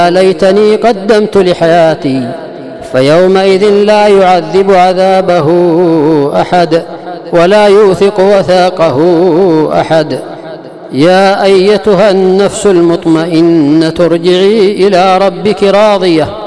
ليتني قدمت لحياتي، فيومئذ لا يعذب عذابه أحد ولا يوثق وثاقه أحد. يا أيتها النفس المطمئنة ارجعي إلى ربك راضية